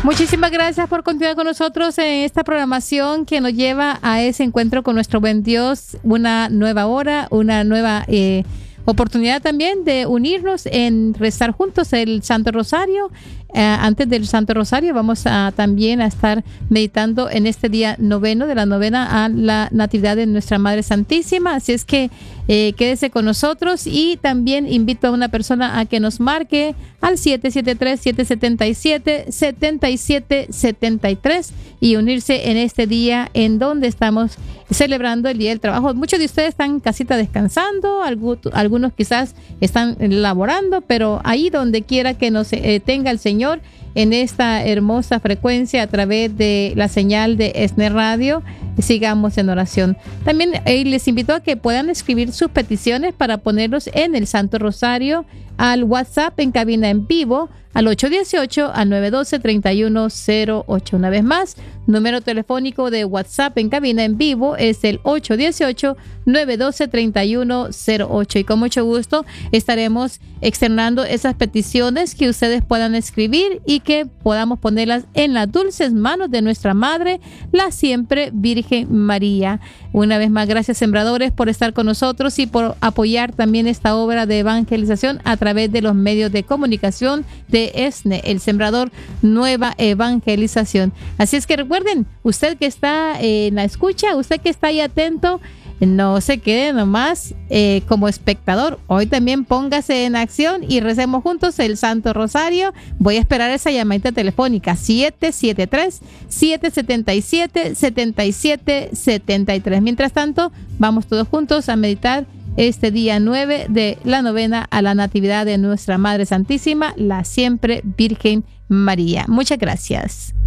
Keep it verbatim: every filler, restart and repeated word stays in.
Muchísimas gracias por continuar con nosotros en esta programación que nos lleva a ese encuentro con nuestro buen Dios, una nueva hora, una nueva eh, oportunidad también de unirnos en rezar juntos el Santo Rosario. Eh, antes del Santo Rosario vamos a también a estar meditando en este día noveno de la novena a la Natividad de Nuestra Madre Santísima, así es que eh, quédese con nosotros y también invito a una persona a que nos marque al siete siete tres, siete siete siete, siete siete siete tres y unirse en este día en donde estamos celebrando el Día del Trabajo. Muchos de ustedes están en casita descansando, algunos quizás están laborando, pero ahí donde quiera que nos eh, tenga el Señor en esta hermosa frecuencia a través de la señal de ESNE Radio, sigamos en oración. También eh, les invito a que puedan escribir sus peticiones para ponerlos en el Santo Rosario al WhatsApp en cabina en vivo al ocho uno ocho, al nueve uno dos, tres uno cero ocho. Una vez más, número telefónico de WhatsApp en cabina en vivo es el ocho uno ocho, nueve uno dos, tres uno cero ocho. Y con mucho gusto estaremos externando esas peticiones que ustedes puedan escribir y que podamos ponerlas en las dulces manos de nuestra Madre, la siempre Virgen María. Una vez más, gracias, sembradores, por estar con nosotros y por apoyar también esta obra de evangelización a través de los medios de comunicación de ESNE, el Sembrador Nueva Evangelización. Así es que recuerden, usted que está en la escucha, usted que está ahí atento, no se quede nomás eh, como espectador. Hoy también póngase en acción y recemos juntos el Santo Rosario. Voy a esperar esa llamadita telefónica siete siete tres, siete siete siete, siete siete siete tres. Mientras tanto, vamos todos juntos a meditar este día nueve de la novena a la Natividad de Nuestra Madre Santísima, la siempre Virgen María. Muchas gracias.